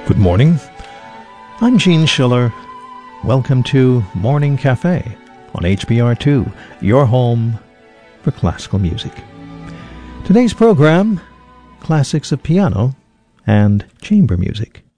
Good morning. I'm Gene Schiller. Welcome to Morning Cafe on HBR2, your home for classical music. Today's program, classics of piano and chamber music.